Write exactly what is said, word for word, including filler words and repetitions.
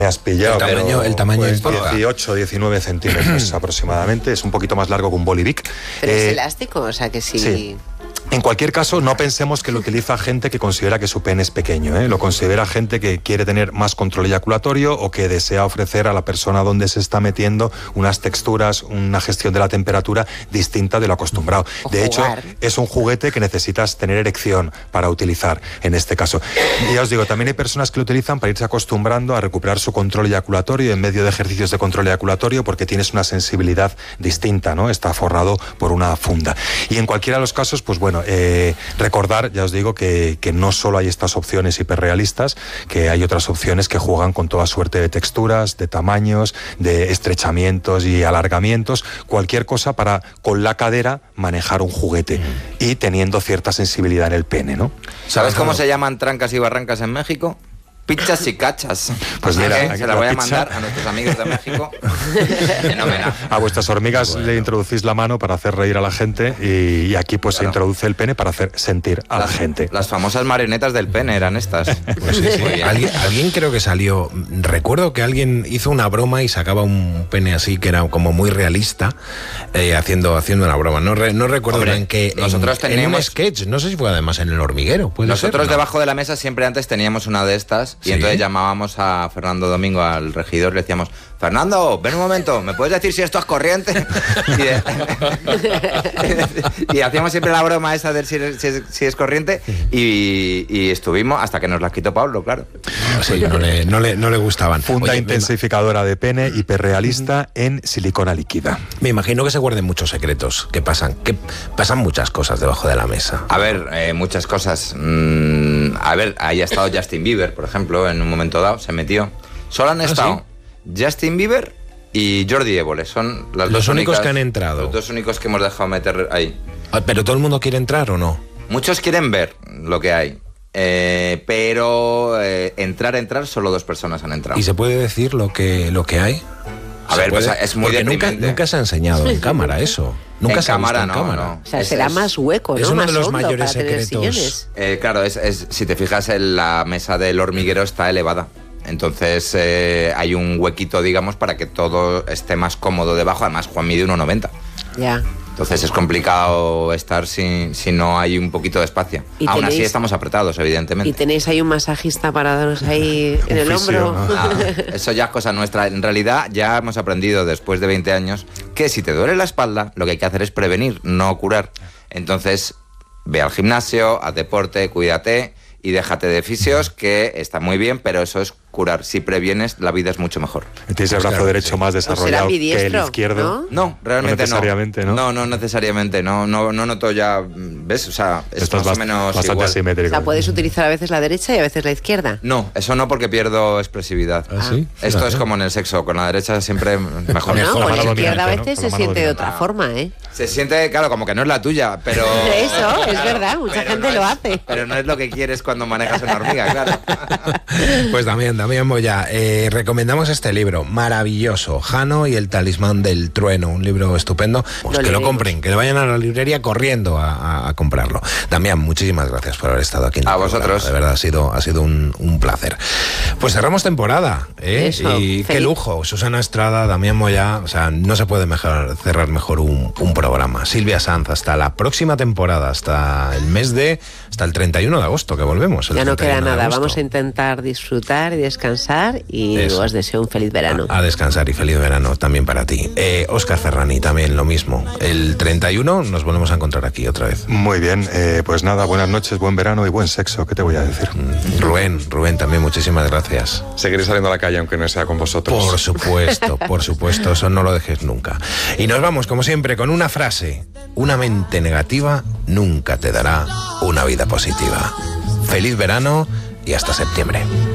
Me has pillado, el tamaño, pero, el tamaño pues, importa. dieciocho, diecinueve centímetros aproximadamente. Es un poquito más largo que un bolivic. Pero Eh, es elástico, o sea que sí. sí. En cualquier caso, no pensemos que lo utiliza gente que considera que su pene es pequeño, ¿eh? Lo considera gente que quiere tener más control eyaculatorio o que desea ofrecer a la persona donde se está metiendo unas texturas, una gestión de la temperatura distinta de lo acostumbrado. O de jugar. hecho, es un juguete que necesitas tener erección para utilizar en este caso. Y ya os digo, también hay personas que lo utilizan para irse acostumbrando a recuperar su control eyaculatorio en medio de ejercicios de control eyaculatorio porque tienes una sensibilidad distinta, ¿no? Está forrado por una funda. Y en cualquiera de los casos, pues bueno, Eh, recordar, ya os digo, que, que no solo hay estas opciones hiperrealistas, que hay otras opciones que juegan con toda suerte de texturas, de tamaños, de estrechamientos y alargamientos, cualquier cosa para, con la cadera, manejar un juguete mm. y teniendo cierta sensibilidad en el pene, ¿no? ¿Sabes cómo se llaman trancas y barrancas en México? Pizzas y cachas. Pues Así mira, que se la la voy a pizza. mandar a nuestros amigos de México. Fenomenal. A vuestras hormigas Bueno. le introducís la mano para hacer reír a la gente y, y aquí pues Claro. se introduce el pene para hacer sentir a Las, la gente. las famosas marionetas del pene eran estas. Pues sí, sí. Muy bien. Alguien, alguien creo que salió. Recuerdo que alguien hizo una broma y sacaba un pene así que era como muy realista, eh, haciendo, haciendo una broma. No, re- no recuerdo Hombre, en qué. nosotros en, en un teníamos- sketch. No sé si fue además en el hormiguero. ¿Puede Nosotros ser? No. debajo de la mesa siempre antes teníamos una de estas y ¿Sí? entonces llamábamos a Fernando Domingo, al regidor, y le decíamos: Fernando, ven un momento, ¿me puedes decir si esto es corriente? Y, de- y hacíamos siempre la broma esa de si, si es, si es corriente y, y estuvimos hasta que nos las quitó Pablo, claro. No, sí, no le, no le, no le gustaban. Funda Oye, intensificadora de pene hiperrealista en silicona líquida. Me imagino que se guarden muchos secretos. Que pasan, que pasan muchas cosas debajo de la mesa. A ver, eh, muchas cosas. Mm, a ver, ahí ha estado Justin Bieber, por ejemplo, en un momento dado, se metió. Solo han ¿Ah, estado Justin Bieber y Jordi Évole. Son las Los dos únicos únicas- que han entrado. Los dos únicos que hemos dejado meter ahí. Ah, ¿Pero todo el mundo quiere entrar o no? Muchos quieren ver lo que hay. Eh, pero eh, entrar, entrar, solo dos personas han entrado. ¿Y se puede decir lo que, lo que hay? A ¿Se ver, pues puede? es muy Porque nunca, deprimente. nunca se ha enseñado en cámara eso. Nunca En se ha visto cámara en no, cámara. no. O sea, Es- será es- más hueco, ¿no? es uno más de los hondo mayores para tener secretos. sillones. Eh, claro, es, es- si te fijas, en la mesa del hormiguero está elevada. Entonces eh, hay un huequito, digamos, para que todo esté más cómodo debajo. Además, Juan mide uno noventa. Ya. Entonces es complicado estar si, si no hay un poquito de espacio. ¿Y Aún así tenéis- estamos apretados, evidentemente. Y tenéis ahí un masajista para daros ahí en el fisio, hombro. ¿no? Ah, eso ya es cosa nuestra. En realidad ya hemos aprendido después de veinte años que si te duele la espalda, lo que hay que hacer es prevenir, no curar. Entonces, ve al gimnasio, haz deporte, cuídate y déjate de fisios, que está muy bien, pero eso es curar. Si previenes, la vida es mucho mejor. Tienes el Pues brazo claro, derecho sí. más será desarrollado que el ambidiestro, izquierdo. ¿no? No, realmente no. No necesariamente, ¿no? No, no necesariamente. No, no, no noto ya. ¿Ves? O sea, es Estás más o bast- menos bastante igual. O simétrico. sea, puedes utilizar a veces la derecha y a veces la izquierda. No, eso no, porque pierdo expresividad. ¿Ah, sí? Esto Fíjate. es como en el sexo, con la derecha siempre mejor. No, con la con la mano izquierda a dominante, ¿no? veces Con la se mano siente de dominante. otra forma, ¿eh? Se siente, claro, como que no es la tuya, pero... Eso, es verdad, mucha Pero gente no lo es- hace. Pero no es lo que quieres cuando manejas una hormiga, claro. Pues también, también Moya, eh, recomendamos este libro, maravilloso, Jano y el talismán del trueno, un libro estupendo. Pues Lo que lo leeremos. compren, que vayan a la librería corriendo a, a- a comprarlo. Damián, muchísimas gracias por haber estado aquí en el A programa. vosotros. De verdad, ha sido, ha sido un, un placer. Pues cerramos temporada, ¿eh? Eso, Y qué feliz. lujo, Susana Estrada, Damián Moya, o sea, no se puede mejor, cerrar mejor un, un programa. Silvia Sanz, hasta la próxima temporada, hasta el mes de, hasta el treinta y uno de agosto, que volvemos. el Ya no queda treinta y uno de nada, agosto. vamos a intentar disfrutar y descansar y Eso. os deseo un feliz verano. A descansar y feliz verano también para ti. Eh, Óscar Ferrani, también lo mismo. El treinta y uno nos volvemos a encontrar aquí otra vez. Muy bien, eh, pues nada, buenas noches, buen verano y buen sexo, ¿qué te voy a decir? Rubén, Rubén, también muchísimas gracias. Seguiré saliendo a la calle aunque no sea con vosotros. Por supuesto, por supuesto, eso no lo dejes nunca. Y nos vamos, como siempre, con una frase. Una mente negativa nunca te dará una vida positiva. Feliz verano y hasta septiembre.